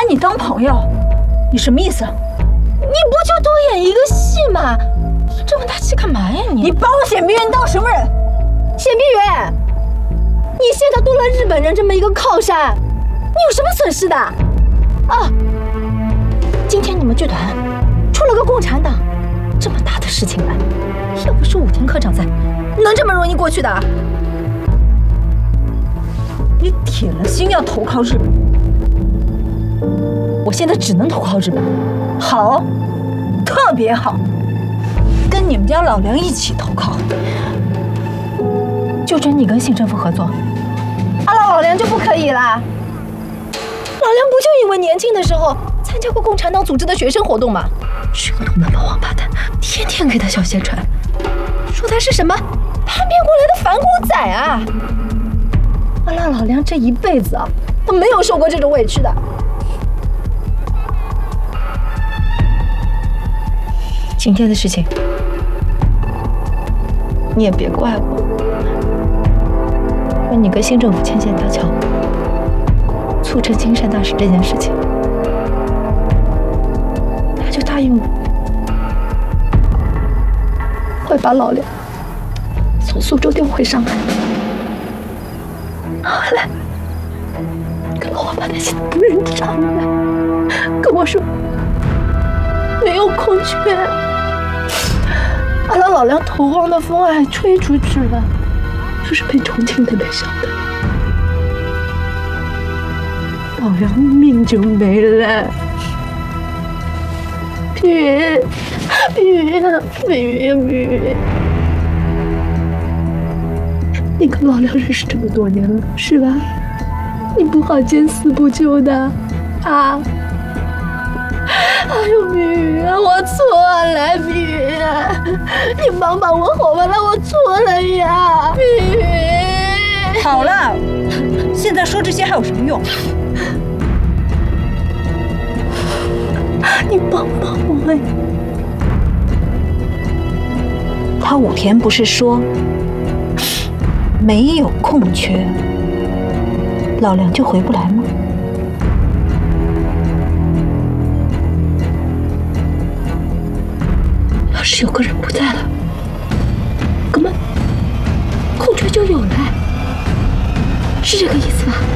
你当朋友，你什么意思？ 你不就多演一个戏吗？这么大气干嘛呀你？ 你把我显碧云当什么人？ 显碧云，你现在多了日本人这么一个靠山，你有什么损失的？啊，今天你们剧团出了个共产党，这么大的事情来，要不是武田科长在，能这么容易过去的？ 你铁了心要投靠日本，我现在只能投靠日本。好，特别好，跟你们家老梁一起投靠。 就准你跟县政府合作，老梁就不可以啦？老梁不就因为年轻的时候参加过共产党组织的学生活动吗？这个那帮王八蛋天天给他小宣传，说他是什么叛变过来的反骨仔啊！老梁这一辈子啊，他没有受过这种委屈的。今天的事情，你也别怪我。说你跟新政府牵线搭桥，促成金山大使这件事情，他就答应我，会把老梁从苏州调回上海。后来，跟老王八蛋现在不认账了，跟我说没有空缺，老梁头上的风还吹出去了。就是被重庆那边晓得，老梁命就没了。碧云，你跟老梁认识这么多年了，是吧？你不好见死不救的啊！哎呦，碧云啊，我错了，碧云啊，你帮帮我好吧，我错了呀，碧云。 好了，现在说这些还有什么用？ 你帮帮我呀！ 他武田不是说没有空缺，老梁就回不来吗？ 要是有个人不在了，哥们，空缺就有了，是这个意思吧？